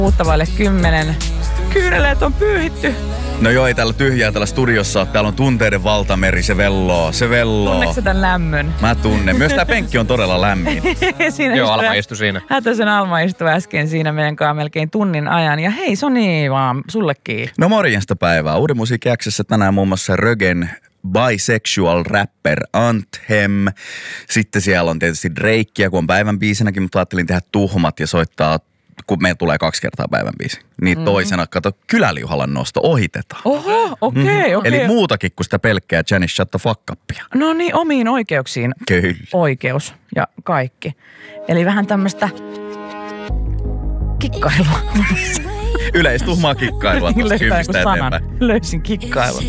Puuttavalle 10. Kyyneleet on pyyhitty. No joo, ei täällä tyhjää täällä studiossa ole. Täällä on tunteiden valtameri, se velloo. Tunneeko sä tän lämmön? Mä tunnen. Myös tää penkki on todella lämmin. Joo, Alma istui siinä. Hätösen Alma istui äsken siinä meidän kanssa melkein tunnin ajan. Ja hei Soni vaan, sullekin. No morjesta päivää. Uuden musiikkiäksessä tänään muun muassa Rögen bisexual rapper Anthem. Sitten siellä on tietysti Drakea, kun on päivän biisinäkin, mutta ajattelin tehdä tuhmat ja soittaa, kun meillä tulee 2 kertaa päivän biisi. Niin toisena, kato, Kyläliuhalan nosto ohitetaan. Oho, okei. Eli muutakin kuin sitä pelkkää Janice Shut the Fuck Upia. No niin, omiin oikeuksiin. Kyllä. Oikeus ja kaikki. Eli vähän tämmöistä kikkailua. Yleistuhmaa kikkailua tuosta 10 eteenpäin. Löysin kikkailun.